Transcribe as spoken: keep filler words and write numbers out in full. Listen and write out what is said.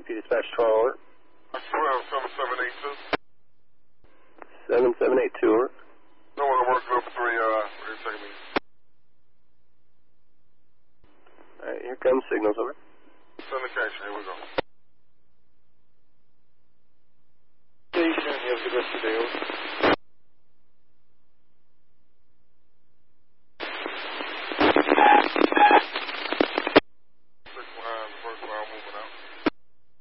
P dispatch twelve, over. twelve, seven seven eight two. seven seven eight two, over. No one to work group three, uh, wait a second. Alright, here comes signals, over. Syndication, here we go. Station, you have a good rest of the day, over.